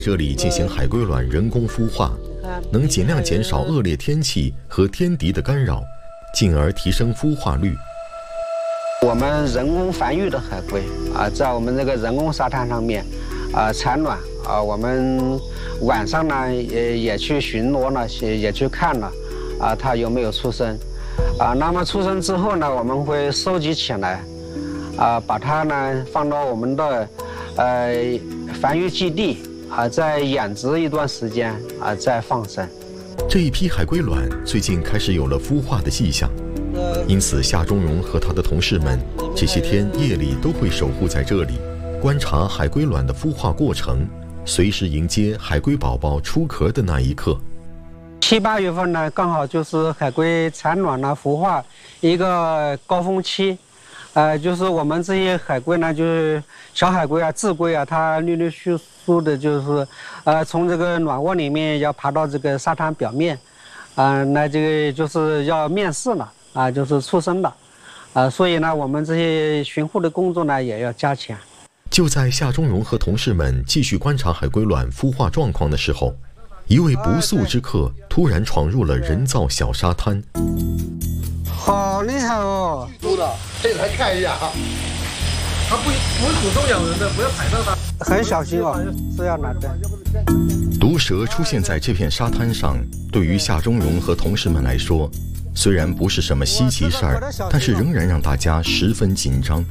这里进行海龟卵人工孵化，能尽量减少恶劣天气和天敌的干扰，进而提升孵化率。 我们人工繁育的海龟在我们这个人工沙滩上面产卵我们晚上呢也去巡逻了，也去看了它有没有出生那么出生之后呢，我们会收集起来把它呢放到我们的繁育基地再养殖一段时间再放生。 这一批海龟卵最近开始有了孵化的迹象，因此夏中荣和他的同事们这些天夜里都会守护在这里，观察海龟卵的孵化过程，随时迎接海龟宝宝出壳的那一刻。 7、8月份呢，刚好就是海龟产卵孵化一个高峰期。就是我们这些海龟呢，就是小海龟稚龟它陆陆续续的，就是从这个卵窝里面要爬到这个沙滩表面，那这个就是要面试了就是出生了，所以呢，我们这些巡护的工作呢也要加强。 就在夏中荣和同事们继续观察海龟卵孵化状况的时候，一位不速之客突然闯入了人造小沙滩。 好厉害哦！ 猪的，可以来看一下它不是主动咬人的，不要踩到它。 很小心哦，是要拿的。 毒蛇出现在这片沙滩上，对于夏中荣和同事们来说，虽然不是什么稀奇事儿，但是仍然让大家十分紧张。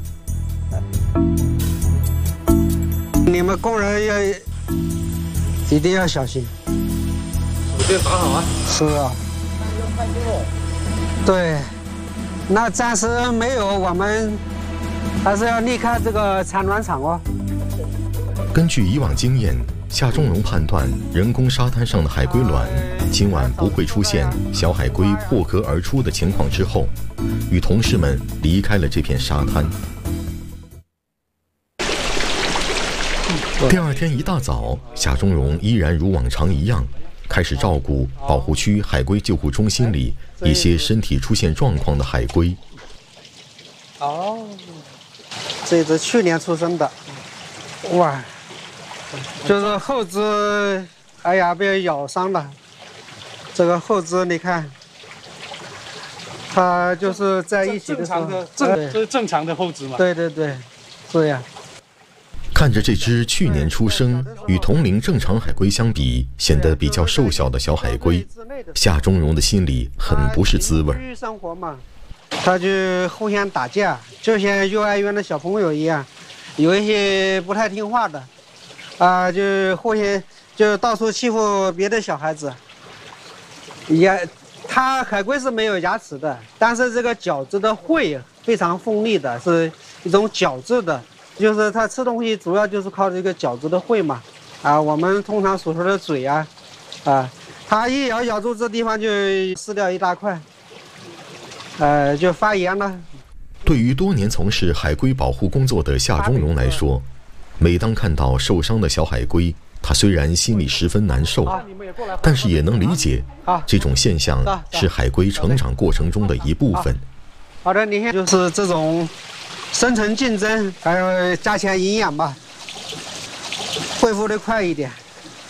你们工人一定要小心， 手电打好是啊。对。那暂时没有，我们还是要离开这个产卵场哦。 根据以往经验，夏中荣判断人工沙滩上的海龟卵今晚不会出现小海龟破壳而出的情况之后，与同事们离开了这片沙滩。第二天一大早，夏中荣依然如往常一样，开始照顾保护区海龟救护中心里一些身体出现状况的海龟。 这只去年出生的，哇，就是后肢，哎呀，被咬伤了。这个后肢你看，它就是在一起的时候， 这是正常的后肢嘛？ 对，是呀。 看着这只去年出生、与同龄正常海龟相比显得比较瘦小的小海龟，夏中荣的心里很不是滋味。 生活嘛，他就互相打架，就像幼儿园的小朋友一样，有一些不太听话的，就互相就到处欺负别的小孩子。它海龟是没有牙齿的，但是这个角质的喙非常锋利的，是一种角质的。就是它吃东西主要就是靠这个角质的喙嘛，我们通常所说的嘴它一咬住这地方就撕掉一大块，就发炎了。 对于多年从事海龟保护工作的夏中荣来说，每当看到受伤的小海龟，他虽然心里十分难受，但是也能理解这种现象是海龟成长过程中的一部分。 好的，你看就是这种生存竞争，还有加强营养吧，恢复得快一点。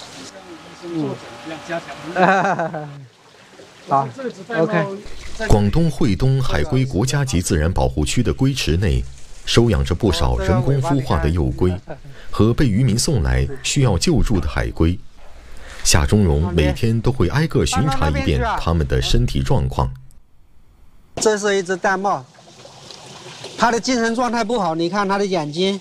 好 ，OK。 广东惠东海龟国家级自然保护区的龟池内，收养着不少人工孵化的幼龟和被渔民送来需要救助的海龟。夏中荣每天都会挨个巡查一遍它们的身体状况。 这是一只玳瑁，它的精神状态不好，你看它的眼睛，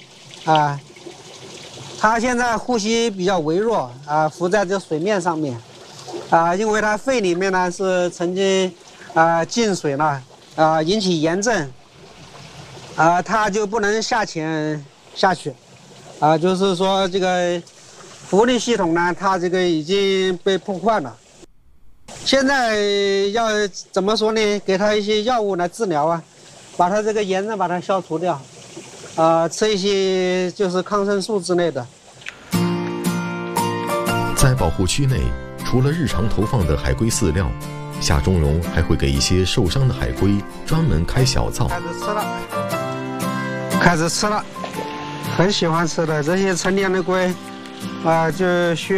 它现在呼吸比较微弱，浮在这水面上面，因为它肺里面呢是曾经进水了，引起炎症，它就不能下潜下去，就是说这个福利系统呢，它这个已经被破坏了。现在要怎么说呢？给它一些药物来治疗把它这个炎症把它消除掉，吃一些就是抗生素之类的。 在保护区内，除了日常投放的海龟饲料，夏中荣还会给一些受伤的海龟专门开小灶。 开始吃了，很喜欢吃的这些成年的龟， 就需